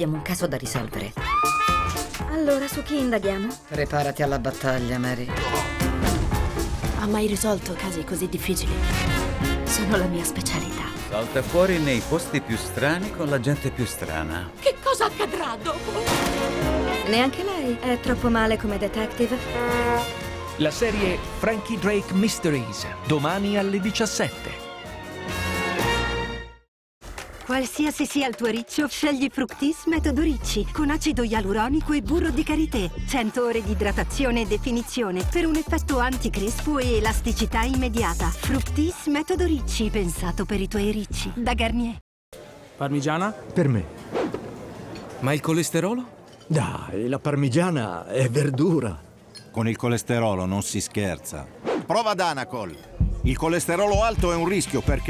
abbiamo un caso da risolvere. Allora, su chi indaghiamo? Preparati alla battaglia, Mary. Ha mai risolto casi così difficili? Sono la mia specialità. Salta fuori nei posti più strani con la gente più strana. Che cosa accadrà dopo? Neanche lei è troppo male come detective. La serie Frankie Drake Mysteries, domani alle 17. Qualsiasi sia il tuo riccio, scegli Fructis Metodo Ricci con acido ialuronico e burro di karité. 100 ore di idratazione e definizione per un effetto anticrespo e elasticità immediata. Fructis Metodo Ricci, pensato per i tuoi ricci. Da Garnier. Parmigiana? Per me. Ma il colesterolo? Dai, la parmigiana è verdura. Con il colesterolo non si scherza. Prova Danacol. Il colesterolo alto è un rischio perché